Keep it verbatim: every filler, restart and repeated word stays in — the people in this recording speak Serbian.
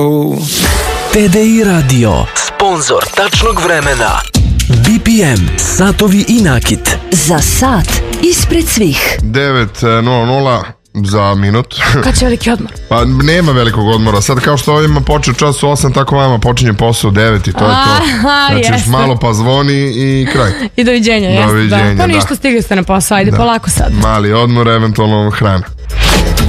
T D I Radio, sponzor tačnog vremena. B P M, satovi i nakit. Za sat ispred svih. devet nula nula za minut. Kad će veliki odmor? Pa nema velikog odmora. Sad kao što ovima počeo čas u osam, tako vama počinje posao u devet i to je to. Znači još malo pa zvoni i kraj. I doviđenja, jeste. Doviđenja, da. Pa da. ništa, stigli ste na posao, ajde da. polako sad. Mali odmor, eventualno hrana.